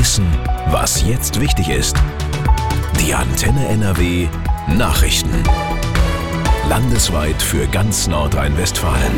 wissen, was jetzt wichtig ist. Die Antenne NRW Nachrichten. Landesweit für ganz Nordrhein-Westfalen.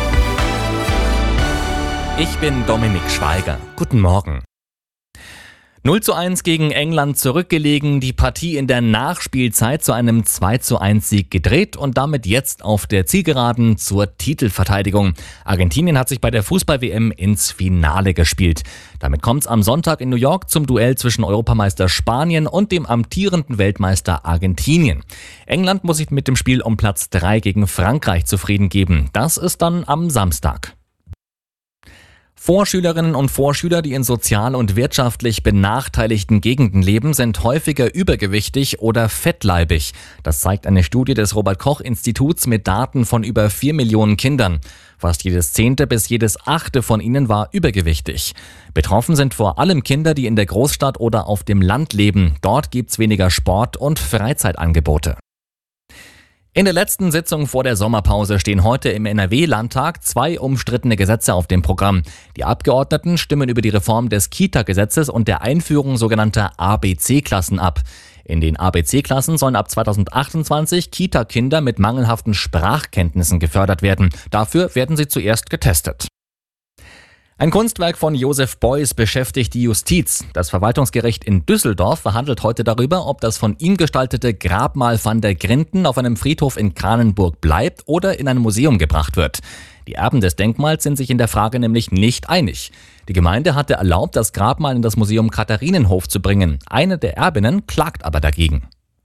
Ich bin Dominik Schweiger. Guten Morgen. 0:1 gegen England zurückgelegen, die Partie in der Nachspielzeit zu einem 2:1 Sieg gedreht und damit jetzt auf der Zielgeraden zur Titelverteidigung. Argentinien hat sich bei der Fußball-WM ins Finale gespielt. Damit kommt es am Sonntag in New York zum Duell zwischen Europameister Spanien und dem amtierenden Weltmeister Argentinien. England muss sich mit dem Spiel um Platz 3 gegen Frankreich zufrieden geben. Das ist dann am Samstag. Vorschülerinnen und Vorschüler, die in sozial und wirtschaftlich benachteiligten Gegenden leben, sind häufiger übergewichtig oder fettleibig. Das zeigt eine Studie des Robert-Koch-Instituts mit Daten von über 4 Millionen Kindern. Fast jedes 10. bis jedes 8. von ihnen war übergewichtig. Betroffen sind vor allem Kinder, die in der Großstadt oder auf dem Land leben. Dort gibt's weniger Sport- und Freizeitangebote. In der letzten Sitzung vor der Sommerpause stehen heute im NRW-Landtag 2 umstrittene Gesetze auf dem Programm. Die Abgeordneten stimmen über die Reform des Kita-Gesetzes und der Einführung sogenannter ABC-Klassen ab. In den ABC-Klassen sollen ab 2028 Kita-Kinder mit mangelhaften Sprachkenntnissen gefördert werden. Dafür werden sie zuerst getestet. Ein Kunstwerk von Josef Beuys beschäftigt die Justiz. Das Verwaltungsgericht in Düsseldorf verhandelt heute darüber, ob das von ihm gestaltete Grabmal van der Grinden auf einem Friedhof in Kranenburg bleibt oder in ein Museum gebracht wird. Die Erben des Denkmals sind sich in der Frage nämlich nicht einig. Die Gemeinde hatte erlaubt, das Grabmal in das Museum Katharinenhof zu bringen. Eine der Erbinnen klagt aber dagegen.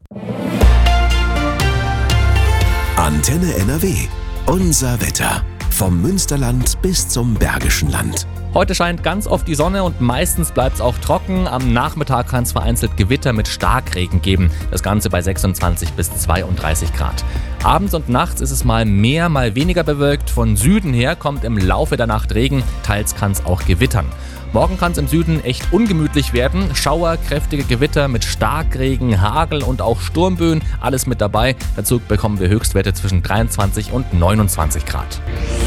Antenne NRW. Unser Wetter. Vom Münsterland bis zum Bergischen Land. Heute scheint ganz oft die Sonne und meistens bleibt es auch trocken. Am Nachmittag kann es vereinzelt Gewitter mit Starkregen geben. Das Ganze bei 26 bis 32 Grad. Abends und nachts ist es mal mehr, mal weniger bewölkt. Von Süden her kommt im Laufe der Nacht Regen. Teils kann es auch gewittern. Morgen kann es im Süden echt ungemütlich werden. Schauer, kräftige Gewitter mit Starkregen, Hagel und auch Sturmböen. Alles mit dabei. Dazu bekommen wir Höchstwerte zwischen 23 und 29 Grad.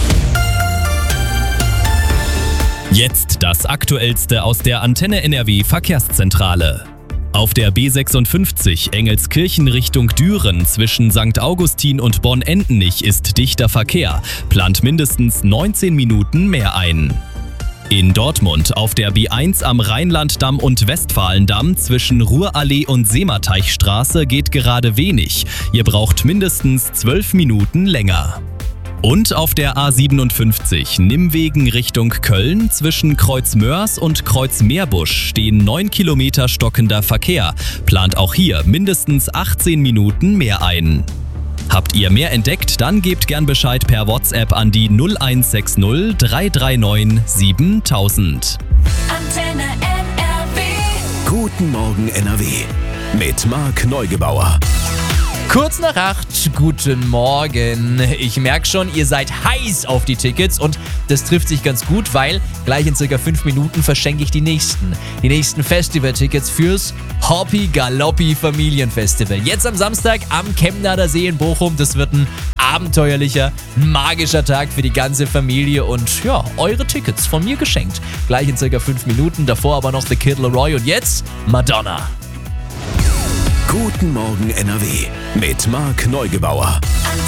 Jetzt das Aktuellste aus der Antenne NRW Verkehrszentrale. Auf der B56 Engelskirchen Richtung Düren zwischen St. Augustin und Bonn-Entenich ist dichter Verkehr. Plant mindestens 19 Minuten mehr ein. In Dortmund auf der B1 am Rheinlanddamm und Westfalendamm zwischen Ruhrallee und Seemateichstraße geht gerade wenig. Ihr braucht mindestens 12 Minuten länger. Und auf der A57 Nimwegen Richtung Köln zwischen Kreuzmörs und Kreuzmeerbusch stehen 9 Kilometer stockender Verkehr. Plant auch hier mindestens 18 Minuten mehr ein. Habt ihr mehr entdeckt? Dann gebt gern Bescheid per WhatsApp an die 0160 339 7000. Antenne NRW. Guten Morgen NRW. Mit Marc Neugebauer. Kurz nach 8, guten Morgen. Ich merke schon, ihr seid heiß auf die Tickets und das trifft sich ganz gut, weil gleich in circa 5 Minuten verschenke ich die nächsten Festivaltickets fürs Hoppi Galoppi Familienfestival. Jetzt am Samstag am Chemnader See in Bochum. Das wird ein abenteuerlicher, magischer Tag für die ganze Familie und ja, eure Tickets von mir geschenkt. Gleich in circa 5 Minuten, davor aber noch The Kid Laroi und jetzt Madonna. Guten Morgen NRW mit Marc Neugebauer. Antenne